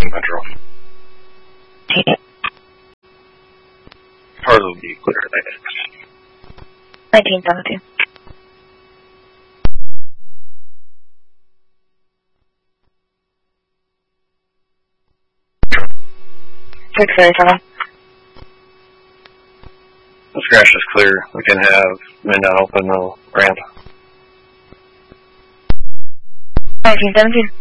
Metro. Cars will be clear at 1972. Six 37. The scratch is clear. We can have Midnight open the ramp. 1917.